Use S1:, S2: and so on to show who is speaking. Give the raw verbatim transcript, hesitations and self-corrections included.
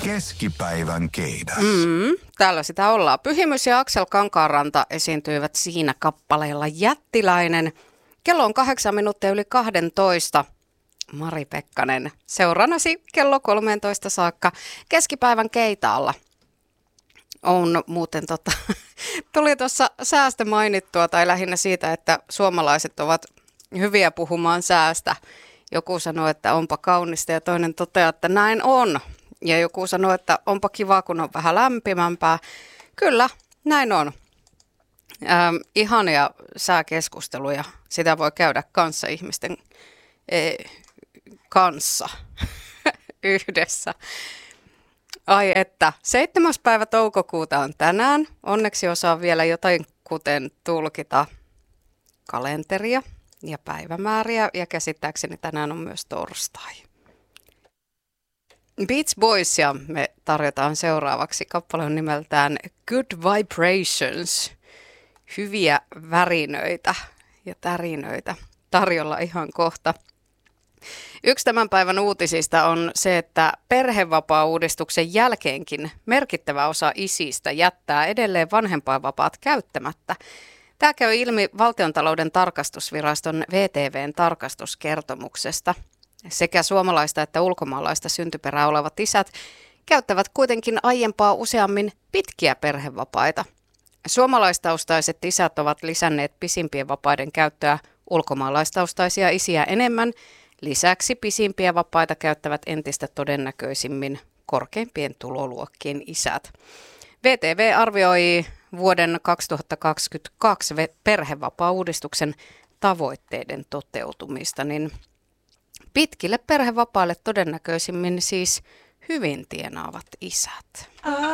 S1: Keskipäivän keidas.
S2: Mm, täällä sitä ollaan. Pyhimys ja Aksel Kankaanranta esiintyivät siinä kappaleella Jättiläinen. Kello on kahdeksan minuuttia yli kahdentoista. Mari Pekkanen seurannasi kello kolmeentoista saakka keskipäivän keitaalla. On muuten tota, tuli tuossa säästä mainittua tai lähinnä siitä, että suomalaiset ovat hyviä puhumaan säästä. Joku sanoo, että onpa kaunista ja toinen toteaa, että näin on. Ja joku sanoo, että onpa kiva, kun on vähän lämpimämpää. Kyllä, näin on. Ähm, ihania sääkeskusteluja. Sitä voi käydä kanssa ihmisten e, kanssa yhdessä. Ai että, seitsemäs päivä toukokuuta on tänään. Onneksi osaan vielä jotain kuten tulkita kalenteria ja päivämääriä. Ja käsittääkseni tänään on myös torstai. Beach Boysia me tarjotaan seuraavaksi. Kappale on nimeltään Good Vibrations. Hyviä värinöitä ja tärinöitä tarjolla ihan kohta. Yksi tämän päivän uutisista on se, että perhevapaa-uudistuksen jälkeenkin merkittävä osa isistä jättää edelleen vanhempainvapaat käyttämättä. Tämä käy ilmi Valtiontalouden tarkastusviraston V T V:n tarkastuskertomuksesta. Sekä suomalaista että ulkomaalaista syntyperää olevat isät käyttävät kuitenkin aiempaa useammin pitkiä perhevapaita. Suomalaistaustaiset isät ovat lisänneet pisimpien vapaiden käyttöä ulkomaalaistaustaisia isiä enemmän. Lisäksi pisimpiä vapaita käyttävät entistä todennäköisimmin korkeimpien tuloluokkien isät. V T V arvioi vuoden kaksituhattakaksikymmentäkaksi perhevapaa-uudistuksen tavoitteiden toteutumista, niin pitkille perhevapaille todennäköisimmin siis hyvin tienaavat isät.